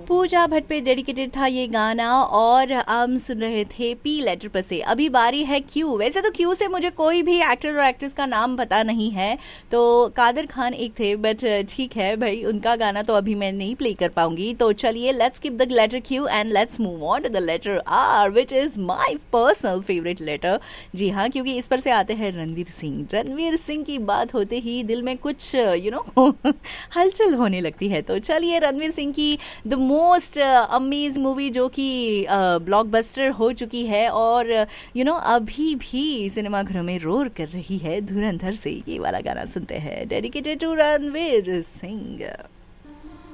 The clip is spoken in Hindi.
पूजा भट्ट पे डेडिकेटेड था ये गाना और हम सुन रहे थे पी लेटर पर से। अभी बारी है क्यू। वैसे तो क्यू से मुझे कोई भी एक्टर और एक्ट्रेस का नाम पता नहीं है, तो कादर खान एक थे, बट ठीक है भाई, उनका गाना तो अभी मैं नहीं प्ले कर पाऊंगी। तो चलिए let's keep the letter Q and let's move on to the letter are, which is my personal favourite letter. जी हाँ, क्योंकि इस पर से आते हैं रणवीर सिंह। रणवीर सिंह की बात होते ही दिल में कुछ हलचल होने लगती है। तो चलिए रणवीर सिंह की द मोस्ट अमेजिंग मूवी जो कि ब्लॉकबस्टर हो चुकी है और अभी भी सिनेमाघरों में रोर कर रही है, धुरंधर से ये वाला गाना सुनते हैं, डेडिकेटेड टू रणवीर सिंह।